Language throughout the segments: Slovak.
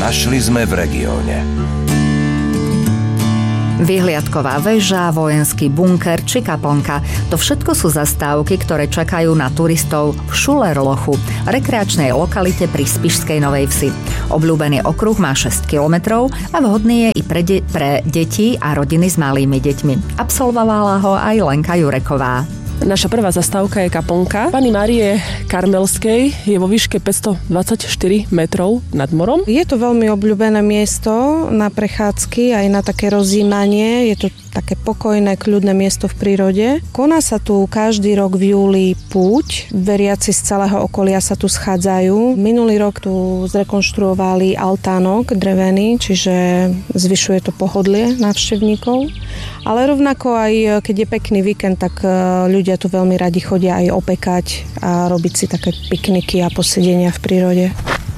Našli sme v regióne. Vyhliadková väža, vojenský bunker či kaplnka. To všetko sú zastávky, ktoré čakajú na turistov v Šulerlochu, rekreačnej lokalite pri Spišskej Novej Vsi. Obľúbený okruh má 6 kilometrov a vhodný je i pre deti a rodiny s malými deťmi. Absolvovala ho aj Lenka Jureková. Naša prvá zastávka je kaplnka Panny Márie Karmelskej, je vo výške 524 metrov nad morom. Je to veľmi obľúbené miesto na prechádzky, aj na také rozjímanie. Je to také pokojné, kľudné miesto v prírode. Koná sa tu každý rok v júli púť. Veriaci z celého okolia sa tu schádzajú. Minulý rok tu zrekonštruovali altánok drevený, čiže zvyšuje to pohodlie návštevníkov. Ale rovnako aj keď je pekný víkend, tak ľudia tu veľmi radi chodia aj opekať a robiť si také pikniky a posedenia v prírode.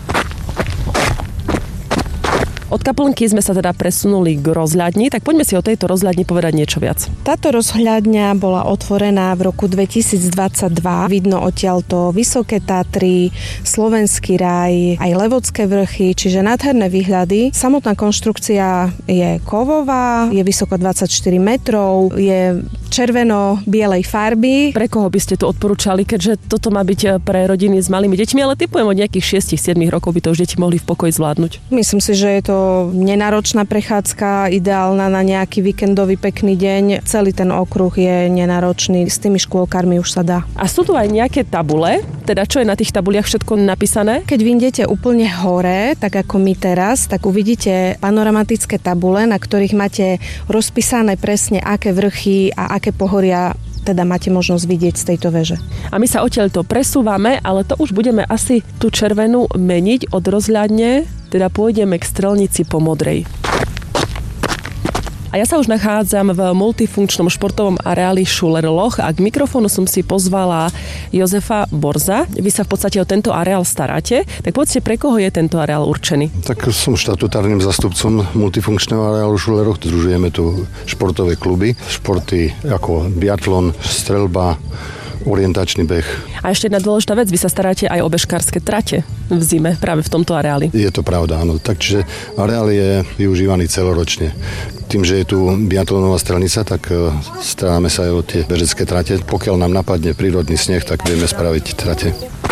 Od kaplnky sme sa teda presunuli k rozhľadni, tak poďme si o tejto rozhľadni povedať niečo viac. Táto rozhľadňa bola otvorená v roku 2022. Vidno odtiaľto Vysoké Tatry, Slovenský raj, aj Levodské vrchy, čiže nádherné výhľady. Samotná konštrukcia je kovová, je vysoko 24 metrov, je červeno-bielej farby. Pre koho by ste to odporúčali, keďže toto má byť pre rodiny s malými deťmi, ale typujem od nejakých 6-7 rokov by to už deti mohli v pokoji zvládnuť. Myslím si, že je to nenáročná prechádzka, ideálna na nejaký víkendový pekný deň. Celý ten okruh je nenáročný, s tými škôlkarmi už sa dá. A sú tu aj nejaké tabule, teda čo je na tých tabuliach všetko napísané? Keď vyjdete úplne hore, tak ako my teraz, tak uvidíte panoramatické tabule, na ktorých máte rozpísané presne, aké vrchy a aké pohoria teda máte možnosť vidieť z tejto veže. A my sa odtiaľto presúvame, ale to už budeme asi tú červenú meniť od rozhľadne, teda pôjdeme k strelnici po modrej. A ja sa už nachádzam v multifunkčnom športovom areáli Šulerloch a k mikrofónu som si pozvala Jozefa Borza. Vy sa v podstate o tento areál staráte, tak povedzte, pre koho je tento areál určený? Tak som štatutárnym zastupcom multifunkčného areálu Šulerloch. Združujeme tu športové kluby, športy ako biatlon, streľba, orientačný beh. A ešte jedna dôležitá vec, vy sa staráte aj o bežkárske trate v zime práve v tomto areáli. Je to pravda, áno. Takže areál je využívaný celoročne. Tým, že je tu biatlonová strelnica, tak staráme sa aj o tie bežecké trate. Pokiaľ nám napadne prírodný sneh, tak vieme spraviť trate.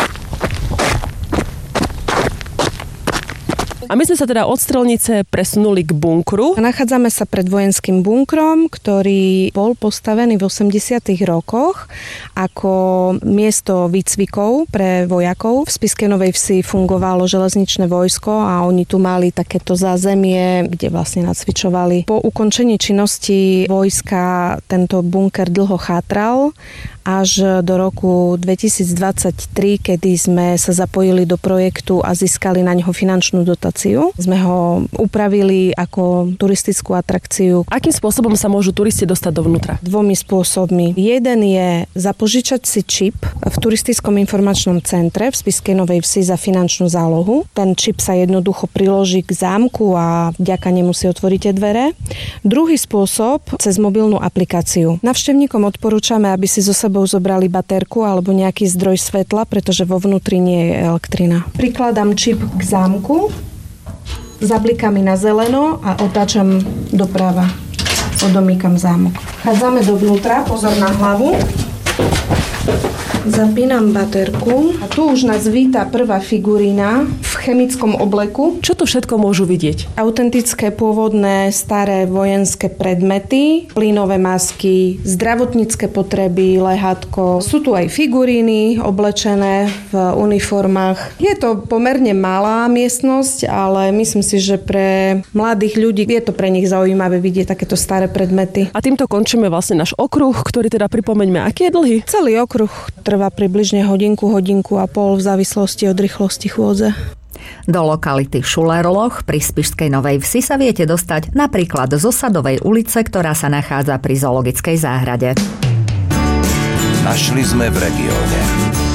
A my sme sa teda od strelnice presunuli k bunkru. Nachádzame sa pred vojenským bunkrom, ktorý bol postavený v 80. rokoch ako miesto výcvikov pre vojakov. V Spišskej Novej Vsi fungovalo železničné vojsko a oni tu mali takéto zázemie, kde vlastne nacvičovali. Po ukončení činnosti vojska tento bunker dlho chátral až do roku 2023, kedy sme sa zapojili do projektu a získali na neho finančnú dotáciu. Sme ho upravili ako turistickú atrakciu. Akým spôsobom sa môžu turisti dostať dovnútra? Dvomi spôsobmi. Jeden je zapožičať si čip v turistickom informačnom centre v Spišskej Novej Vsi za finančnú zálohu. Ten čip sa jednoducho priloží k zámku a vďaka nemu si otvoríte dvere. Druhý spôsob cez mobilnú aplikáciu. Navštevníkom odporúčame, aby si zo sebou zobrali baterku alebo nejaký zdroj svetla, pretože vo vnútri nie je elektrina. Prikladám čip k zámku, zablikám na zeleno a otáčam doprava. Odomýkam zámok. Chádzame dovnútra, pozor na hlavu. Zapínam baterku a tu už nás víta prvá figurína v chemickom obleku. Čo tu všetko môžu vidieť? Autentické, pôvodné, staré vojenské predmety, plynové masky, zdravotnícke potreby, lehátko. Sú tu aj figuríny oblečené v uniformách. Je to pomerne malá miestnosť, ale myslím si, že pre mladých ľudí je to pre nich zaujímavé vidieť takéto staré predmety. A týmto končíme vlastne náš okruh, ktorý teda pripomeňme, aký je dlhý? Celý okruh trvá približne hodinku a pol v závislosti od rýchlosti chôdze. Do lokality Šulerloch pri Spišskej Novej Vsi sa viete dostať napríklad zo Sadovej ulice, ktorá sa nachádza pri zoologickej záhrade. Našli sme v regióne.